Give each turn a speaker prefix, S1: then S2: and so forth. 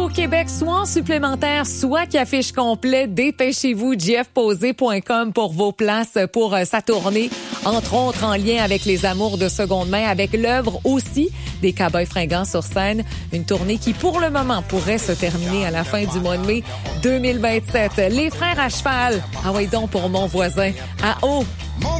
S1: au Québec, soit en supplémentaire, soit qui affiche complet. Dépêchez-vous, jeffposé.com pour vos places pour sa tournée, entre autres en lien avec les amours de seconde main, avec l'œuvre aussi des Cowboys fringants sur scène. Une tournée qui, pour le moment, pourrait se terminer à la fin du mois de mai 2027. Les frères à cheval, ah oui donc pour mon voisin, à haut.